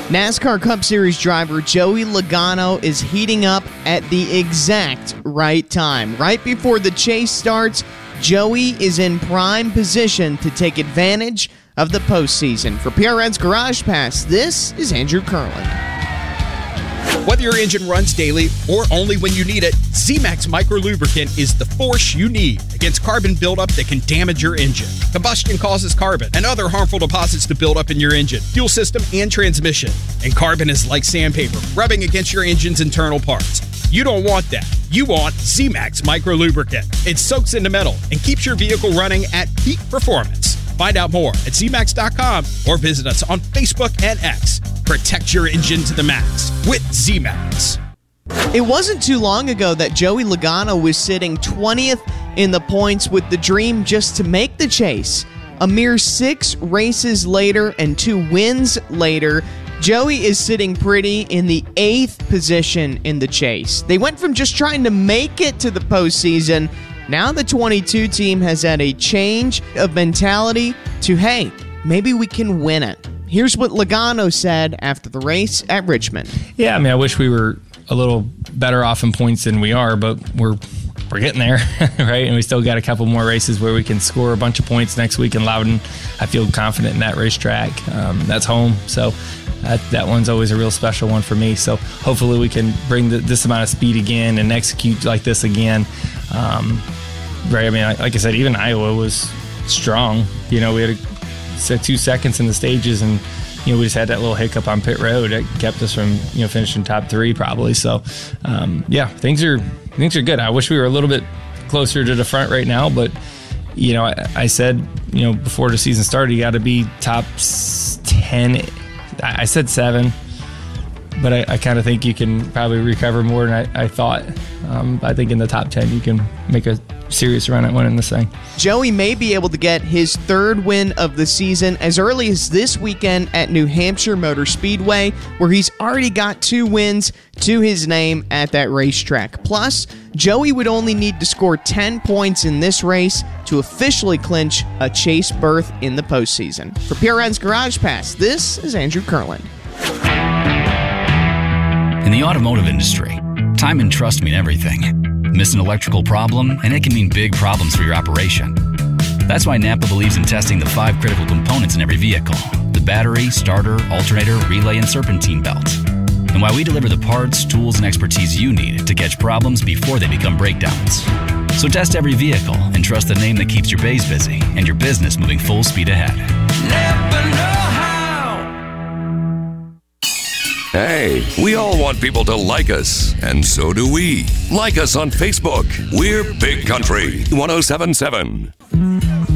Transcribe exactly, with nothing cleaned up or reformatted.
NASCAR Cup Series driver Joey Logano is heating up at the exact right time. Right before the chase starts, Joey is in prime position to take advantage of the postseason. For P R N's Garage Pass, this is Andrew Kurland. Whether your engine runs daily or only when you need it, Z-Max Micro Lubricant is the force you need against carbon buildup that can damage your engine. Combustion causes carbon and other harmful deposits to build up in your engine, fuel system, and transmission. And carbon is like sandpaper, rubbing against your engine's internal parts. You don't want that. You want Z-Max Micro Lubricant. It soaks into metal and keeps your vehicle running at peak performance. Find out more at Z max dot com or visit us on Facebook and X. Protect your engine to the max with Z-Max. It wasn't too long ago that Joey Logano was sitting twentieth in the points with the dream just to make the chase. A mere six races later and two wins later, Joey is sitting pretty in the eighth position in the chase. They went from just trying to make it to the postseason. Now the twenty-two team has had a change of mentality to, hey, maybe we can win it. Here's what Logano said after the race at Richmond. Yeah, I mean, I wish we were a little better off in points than we are, but we're we're getting there, right? And we still got a couple more races where we can score a bunch of points next week in Loudon. I feel confident in that racetrack. Um, that's home, so that, that one's always a real special one for me. So hopefully we can bring the, this amount of speed again and execute like this again. Um, right? I mean, like I said, even Iowa was strong. You know, we had a, two seconds in the stages, and you know, we just had that little hiccup on pit road that kept us from, you know, finishing top three probably. So, um, yeah, things are things are good. I wish we were a little bit closer to the front right now, but you know, I, I said, you know, before the season started, you got to be top ten. I said seven, but I, I kind of think you can probably recover more than I, I thought. Um, I think in the top ten, you can make a serious run at winning this thing. Joey may be able to get his third win of the season as early as this weekend at New Hampshire Motor Speedway, where he's already got two wins to his name at that racetrack. Plus, Joey would only need to score ten points in this race to officially clinch a chase berth in the postseason. For P R N's Garage Pass, this is Andrew Kurland. In the automotive industry, time and trust mean everything. Miss an electrical problem, and it can mean big problems for your operation. That's why Napa believes in testing the five critical components in every vehicle: the battery, starter, alternator, relay, and serpentine belt. And why we deliver the parts, tools, and expertise you need to catch problems before they become breakdowns. So test every vehicle and trust the name that keeps your bays busy and your business moving full speed ahead. Napa know-how. Hey, we all want people to like us, and so do we. Like us on Facebook. We're Big Country one oh seven point seven.